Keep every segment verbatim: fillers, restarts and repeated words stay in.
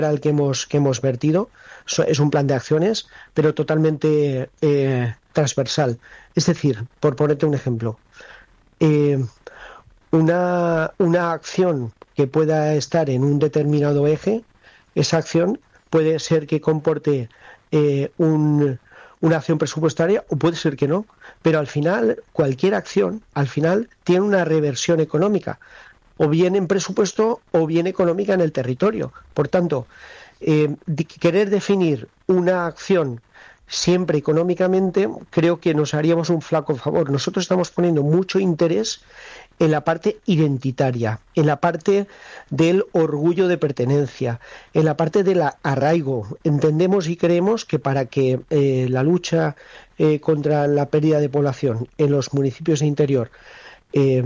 al que hemos, que hemos vertido. Es un plan de acciones, pero totalmente eh, transversal. Es decir, por ponerte un ejemplo, eh, una, una acción que pueda estar en un determinado eje, esa acción puede ser que comporte eh, un, una acción presupuestaria o puede ser que no, pero al final cualquier acción al final tiene una reversión económica, o bien en presupuesto o bien económica en el territorio. Por tanto, eh, de, querer definir una acción siempre económicamente, creo que nos haríamos un flaco favor. Nosotros estamos poniendo mucho interés en la parte identitaria, en la parte del orgullo de pertenencia, en la parte del arraigo. Entendemos y creemos que para que eh, la lucha eh, contra la pérdida de población en los municipios de interior eh,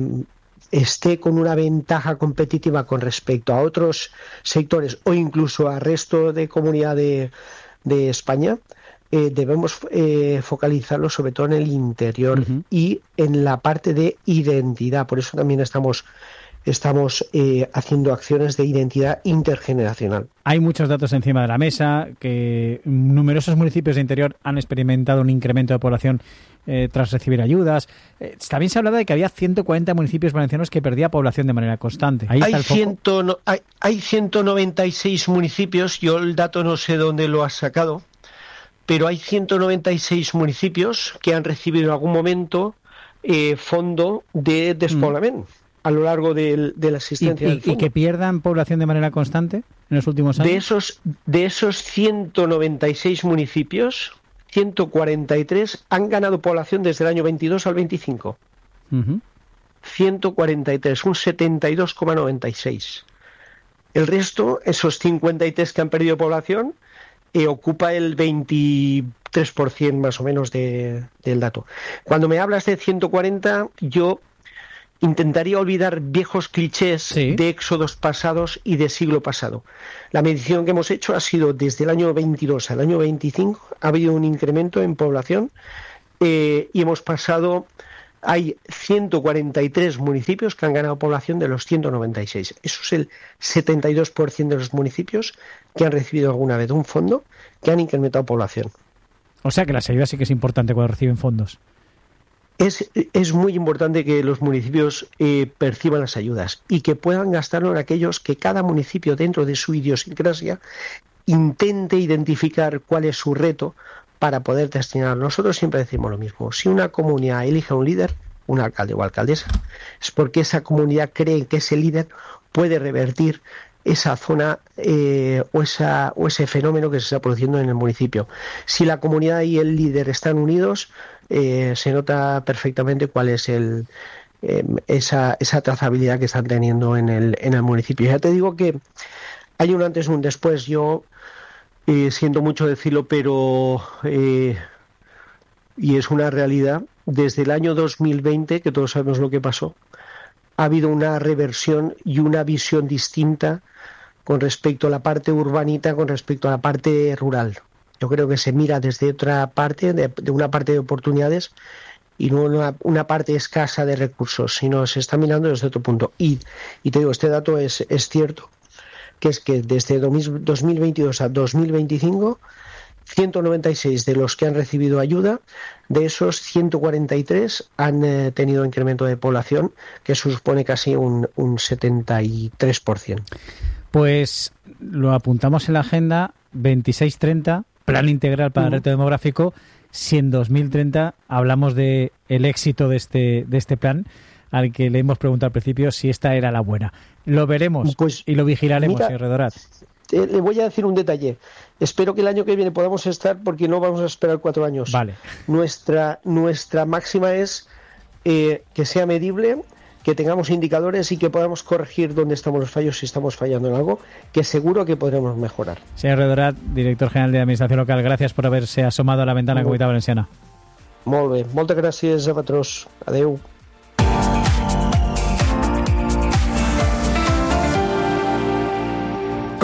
esté con una ventaja competitiva con respecto a otros sectores o incluso al resto de comunidad de, de España, Eh, debemos eh, focalizarlo sobre todo en el interior uh-huh. y en la parte de identidad. Por eso también estamos estamos eh, haciendo acciones de identidad intergeneracional. Hay muchos datos encima de la mesa, que numerosos municipios de interior han experimentado un incremento de población eh, tras recibir ayudas. Eh, también se ha hablado de que había ciento cuarenta municipios valencianos que perdía población de manera constante. Ahí hay, está el foco. ciento, no, hay, hay ciento noventa y seis municipios, yo el dato no sé dónde lo has sacado, pero hay ciento noventa y seis municipios que han recibido en algún momento eh, fondo de despoblamiento mm. a lo largo de, de la existencia ¿Y, y, del fondo. ¿Y que pierdan población de manera constante en los últimos años? De esos, de esos ciento noventa y seis municipios, ciento cuarenta y tres han ganado población desde el año veintidós al veinticinco. Uh-huh. ciento cuarenta y tres, un setenta y dos coma noventa y seis. El resto, esos cincuenta y tres que han perdido población, Eh, ocupa el veintitrés por ciento más o menos de, del dato. Cuando me hablas de ciento cuarenta, yo intentaría olvidar viejos clichés sí. de éxodos pasados y de siglo pasado. La medición que hemos hecho ha sido desde el año veintidós al año veinticinco, ha habido un incremento en población eh, y hemos pasado... Hay ciento cuarenta y tres municipios que han ganado población de los ciento noventa y seis. Eso es el setenta y dos por ciento de los municipios que han recibido alguna vez un fondo que han incrementado población. O sea que las ayudas sí que es importante cuando reciben fondos. Es, es muy importante que los municipios eh, perciban las ayudas y que puedan gastarlo en aquellos que cada municipio dentro de su idiosincrasia intente identificar cuál es su reto para poder destinar. Nosotros siempre decimos lo mismo. Si una comunidad elige a un líder, un alcalde o alcaldesa, es porque esa comunidad cree que ese líder puede revertir esa zona eh, o, esa, o ese fenómeno que se está produciendo en el municipio. Si la comunidad y el líder están unidos, eh, se nota perfectamente cuál es el eh, esa, esa trazabilidad que están teniendo en el, en el municipio. Ya te digo que hay un antes y un después. Yo Eh, siento mucho decirlo, pero eh, y es una realidad, desde el año dos mil veinte, que todos sabemos lo que pasó, ha habido una reversión y una visión distinta con respecto a la parte urbanita, con respecto a la parte rural. Yo creo que se mira desde otra parte, de, de una parte de oportunidades y no una, una parte escasa de recursos, sino se está mirando desde otro punto. Y, y te digo, este dato es, es cierto, que es que desde dos mil veintidós a dos mil veinticinco, ciento noventa y seis de los que han recibido ayuda, de esos ciento cuarenta y tres han eh, tenido incremento de población, que supone casi un, un setenta y tres por ciento. Pues lo apuntamos en la agenda, veintiséis treinta, plan integral para el reto demográfico. Si en dos mil treinta hablamos de el éxito de este, de este plan, al que le hemos preguntado al principio si esta era la buena. Lo veremos pues, y lo vigilaremos, señor Redorat. Eh, le voy a decir un detalle. Espero que el año que viene podamos estar, porque no vamos a esperar cuatro años. Vale. Nuestra, nuestra máxima es eh, que sea medible, que tengamos indicadores y que podamos corregir dónde estamos los fallos, si estamos fallando en algo, que seguro que podremos mejorar. Señor Redorat, director general de Administración Local, gracias por haberse asomado a la ventana de Comunitat Valenciana. Molt bé. Moltes gràcies a vosaltres. Adeu.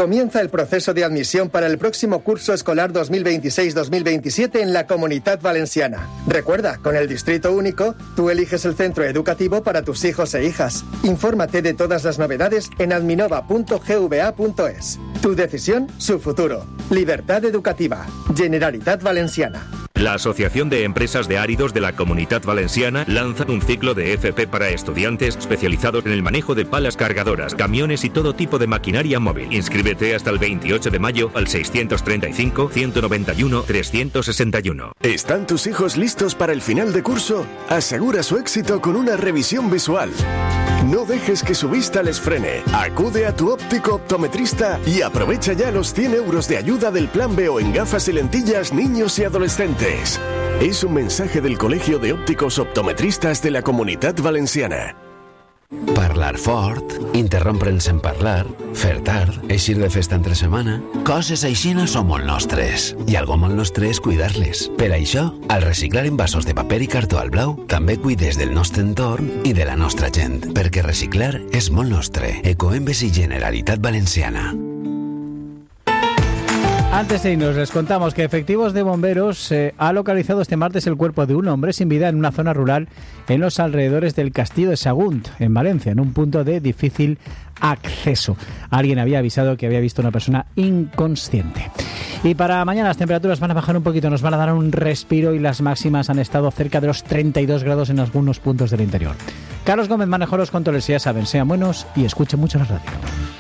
Comienza el proceso de admisión para el próximo curso escolar dos mil veintiséis dos mil veintisiete en la Comunitat Valenciana. Recuerda, con el Distrito Único, tú eliges el centro educativo para tus hijos e hijas. Infórmate de todas las novedades en adminova punto g v a punto es. Tu decisión, su futuro. Libertad educativa. Generalitat Valenciana. La Asociación de Empresas de Áridos de la Comunitat Valenciana lanza un ciclo de F P para estudiantes especializados en el manejo de palas cargadoras, camiones y todo tipo de maquinaria móvil. Inscríbete hasta el veintiocho de mayo al seiscientos treinta y cinco, ciento noventa y uno, trescientos sesenta y uno. ¿Están tus hijos listos para el final de curso? Asegura su éxito con una revisión visual. No dejes que su vista les frene. Acude a tu óptico optometrista y aprovecha ya los cien euros de ayuda del Plan B O en gafas y lentillas niños y adolescentes. Es un mensaje del Colegio de Ópticos Optometristas de la Comunitat Valenciana. Parlar fort, interrompre'ns en parlar, fer tard, eixir de festa entre setmana... Coses aixines són molt nostres. I algo molt nostre és cuidar-les. Per això, al reciclar envasos de paper i cartó al blau, també cuides del nostre entorn i de la nostra gent. Perquè reciclar és molt nostre. Ecoembes i Generalitat Valenciana. Antes de irnos, les contamos que efectivos de bomberos eh, ha localizado este martes el cuerpo de un hombre sin vida en una zona rural en los alrededores del Castillo de Sagunt, en Valencia, en un punto de difícil acceso. Alguien había avisado que había visto a una persona inconsciente. Y para mañana las temperaturas van a bajar un poquito, nos van a dar un respiro y las máximas han estado cerca de los treinta y dos grados en algunos puntos del interior. Carlos Gómez manejó los controles y ya saben, sean buenos y escuchen mucho la radio.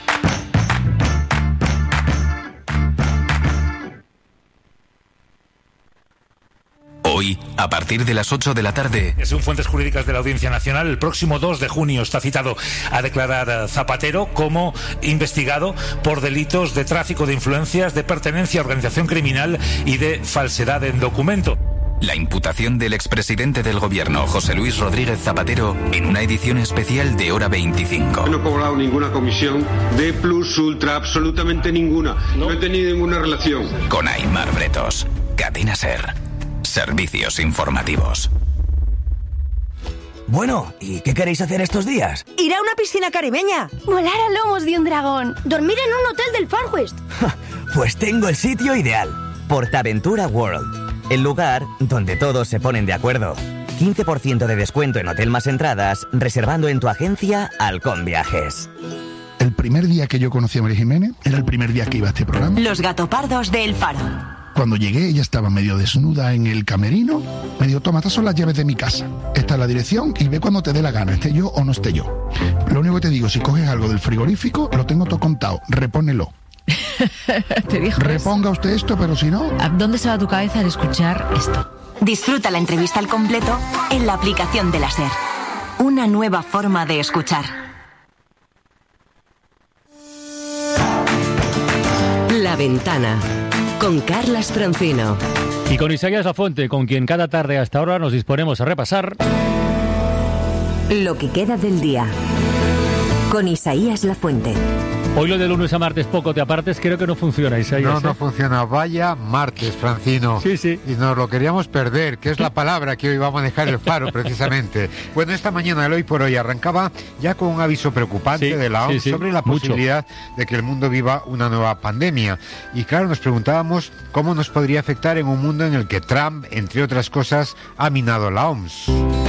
Hoy, a partir de las ocho de la tarde... Según fuentes jurídicas de la Audiencia Nacional, el próximo dos de junio está citado a declarar Zapatero como investigado por delitos de tráfico de influencias, de pertenencia a organización criminal y de falsedad en documento. La imputación del expresidente del gobierno, José Luis Rodríguez Zapatero, en una edición especial de Hora veinticinco. No he cobrado ninguna comisión de plus ultra, absolutamente ninguna. No, no he tenido ninguna relación. Con Aimar Bretos, Cadena SER. Servicios informativos. Bueno, ¿y qué queréis hacer estos días? Ir a una piscina caribeña. Volar a lomos de un dragón. Dormir en un hotel del Far West. Pues tengo el sitio ideal. Portaventura World. El lugar donde todos se ponen de acuerdo. quince por ciento de descuento en hotel más entradas, reservando en tu agencia Halcón Viajes. El primer día que yo conocí a María Jiménez era el primer día que iba a este programa. Los gatopardos de El Faro. Cuando llegué, ella estaba medio desnuda en el camerino. Me dijo, toma, estas son las llaves de mi casa. Esta es la dirección y ve cuando te dé la gana, esté yo o no esté yo. Lo único que te digo, si coges algo del frigorífico, lo tengo todo contado, repónelo. ¿Te dijo Reponga eso? Usted esto, pero si no... ¿A dónde se va tu cabeza al escuchar esto? Disfruta la entrevista al completo en la aplicación de la SER. Una nueva forma de escuchar. La Ventana, con Carlas Francino. Y con Isaías Lafuente, con quien cada tarde hasta ahora nos disponemos a repasar... Lo que queda del día, con Isaías Lafuente. Hoy lo de lunes a martes poco te apartes, creo que no funciona, Isaías. No, ¿eh? no funciona. Vaya martes, Francino. Sí, sí. Y nos lo queríamos perder, que es la palabra que hoy va a manejar el Faro, precisamente. Bueno, esta mañana el Hoy por Hoy arrancaba ya con un aviso preocupante sí, de la O M S sí, sí, sobre la posibilidad mucho. de que el mundo viva una nueva pandemia. Y claro, nos preguntábamos cómo nos podría afectar en un mundo en el que Trump, entre otras cosas, ha minado la O M S.